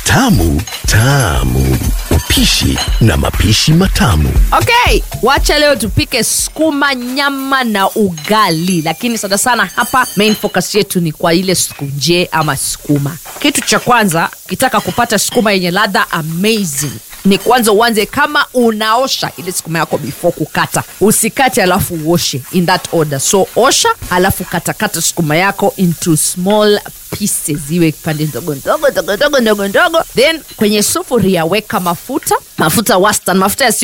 Tamu, tamu. Upishi na mapishi matamu. Okay, wacha leo tupike sukuma nyama na ugali. Lakini sana hapa main focus yetu ni kwa ile sukunje ama sukuma. Kitu cha kwanza, kitaka kupata sukuma yenye ladha amazing, ni kwanza uanze kama unaosha ile sukuma yako before kukata. Usikate alafu uoshe, in that order. So osha alafu kata sukuma yako into small pieces, iwe pande ndogo. Then kwenye sufuria weka mafuta wastani, mafuta